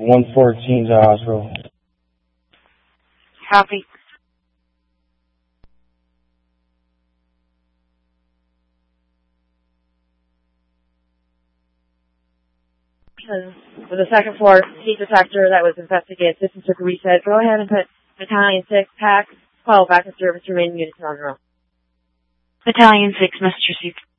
114 to hospital. Copy. For the second floor heat detector that was investigated, system took a reset. Go ahead and put Battalion 6, Pack 12 back in service, remaining units on roll. Battalion 6 must receive.